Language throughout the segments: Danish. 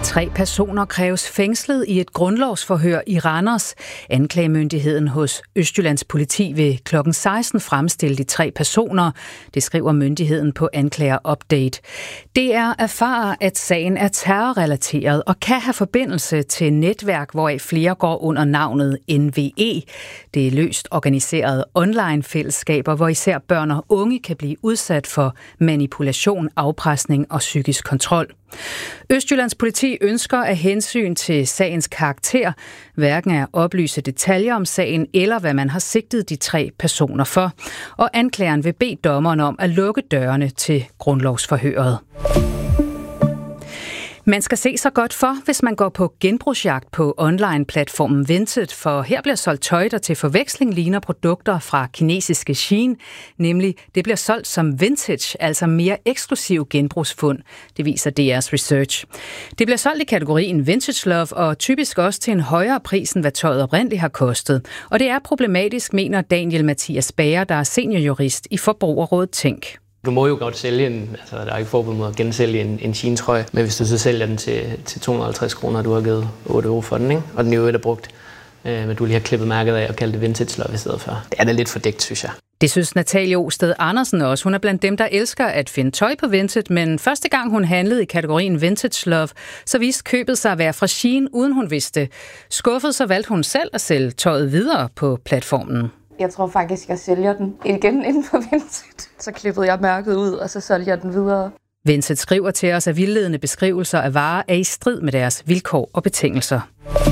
3 personer kræves fængslet i et grundlovsforhør i Randers. Anklagemyndigheden hos Østjyllands politi vil kl. 16 fremstille de 3 personer. Det skriver myndigheden på Anklager Update. DR erfarer, at sagen er terrorrelateret og kan have forbindelse til netværk, hvoraf flere går under navnet NVE. Det er løst organiserede online-fællesskaber, hvor især børn og unge kan blive udsat for manipulation, afpresning og psykisk kontrol. Østjyllands politi ønsker af hensyn til sagens karakter hverken at oplyse detaljer om sagen eller hvad man har sigtet de 3 personer for, og anklageren vil bede dommeren om at lukke dørene til grundlovsforhøret. Man skal se sig godt for, hvis man går på genbrugsjagt på online-platformen Vinted, for her bliver solgt tøj, der til forveksling ligner produkter fra kinesiske Shein, nemlig det bliver solgt som vintage, altså mere eksklusiv genbrugsfund. Det viser DR's research. Det bliver solgt i kategorien Vintage Love og typisk også til en højere pris, end hvad tøjet oprindeligt har kostet. Og det er problematisk, mener Daniel Mathias Bager, der er seniorjurist i Forbrugerrådet Tænk. Du må jo godt sælge der er ikke forbud mod at gensælge en Shein-trøje, men hvis du så sælger den til 250 kroner, du har givet 8 euro for den, ikke? Og den er brugt, men du lige har klippet mærket af og kaldt det vintage love i stedet for. Det er da lidt fordækt, synes jeg. Det synes Natalie Osted Andersen også. Hun er blandt dem, der elsker at finde tøj på Vinted, men første gang hun handlede i kategorien Vintage Love, så viste købet sig at være fra Shein, uden hun vidste. Skuffet, så valgte hun selv at sælge tøjet videre på platformen. Jeg tror faktisk, jeg sælger den igen inden for Vinted. Så klippede jeg mærket ud, og så solgte jeg den videre. Vinted skriver til os, at vildledende beskrivelser af varer er i strid med deres vilkår og betingelser.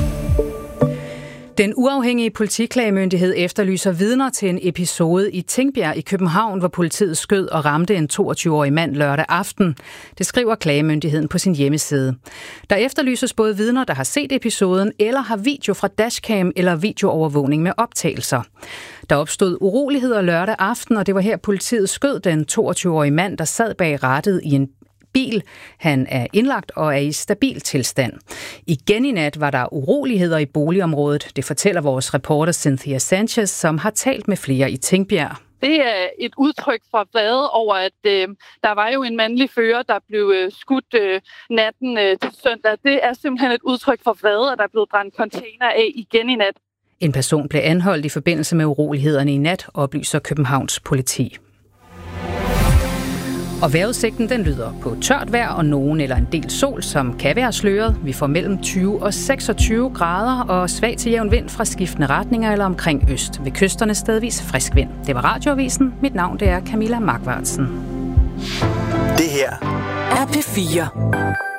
Den uafhængige politiklagemyndighed efterlyser vidner til en episode i Tingbjerg i København, hvor politiet skød og ramte en 22-årig mand lørdag aften. Det skriver klagemyndigheden på sin hjemmeside. Der efterlyses både vidner, der har set episoden, eller har video fra dashcam eller videoovervågning med optagelser. Der opstod uroligheder lørdag aften, og det var her politiet skød den 22-årige mand, der sad bag rattet i en bil. Han er indlagt og er i stabil tilstand. Igen i nat var der uroligheder i boligområdet. Det fortæller vores reporter Cynthia Sanchez, som har talt med flere i Tingbjerg. Det er et udtryk for vrede over, at der var jo en mandlig fører, der blev skudt natten til søndag. Det er simpelthen et udtryk for vrede, at der er blevet brændt container af igen i nat. En person blev anholdt i forbindelse med urolighederne i nat, oplyser Københavns politi. Og vejrudsigten den lyder på tørt vejr og nogen eller en del sol, som kan være sløret. Vi får mellem 20 og 26 grader og svag til jævn vind fra skiftende retninger eller omkring øst. Ved kysterne stedvis frisk vind. Det var Radioavisen. Mit navn det er Camilla Markvartsen. Det her er P4.